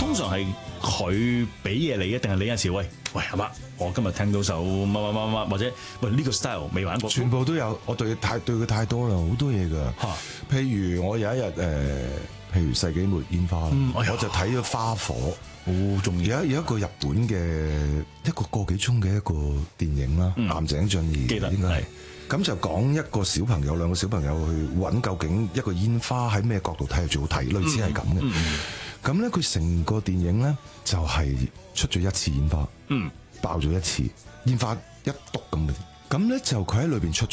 通常係佢俾嘢你，定係你有陣時喂係嘛？我今日聽到首乜乜乜乜，或者喂呢個 style 未玩過， 全部都有。我對佢太多啦，好多嘢㗎。譬如我有一日譬如世紀末煙花，我就睇咗花火，好重要。有一個日本嘅一個幾鐘嘅一個電影啦，岩井俊二記得應該係。咁就講一個小朋友，兩個小朋友去揾究竟一個煙花喺咩角度睇係最好睇，類似係咁嘅。咁咧佢成個電影咧就係出咗一次煙花，爆咗一次煙花一篤咁嘅。咁咧就佢喺裏邊出